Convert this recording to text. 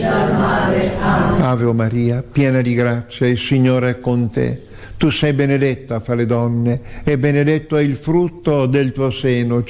dal male. Amen. Ave o Maria, piena di grazia, il Signore è con te. Tu sei benedetta fra le donne e benedetto è il frutto del tuo seno,